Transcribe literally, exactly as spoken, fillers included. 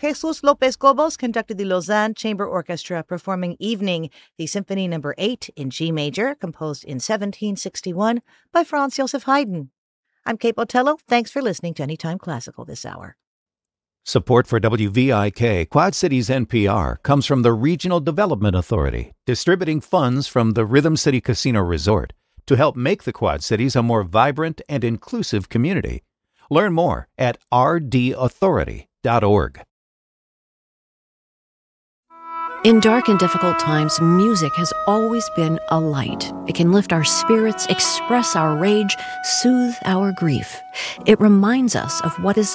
Jesus Lopez Cobos conducted the Lausanne Chamber Orchestra performing Evening, the Symphony Number eight in G major, composed in seventeen sixty-one by Franz Joseph Haydn. I'm Kate Botello. Thanks for listening to Anytime Classical this hour. Support for W V I K, Quad Cities N P R, comes from the Regional Development Authority, distributing funds from the Rhythm City Casino Resort to help make the Quad Cities a more vibrant and inclusive community. Learn more at r d authority dot org. In dark and difficult times, music has always been a light. It can lift our spirits, express our rage, soothe our grief. It reminds us of what is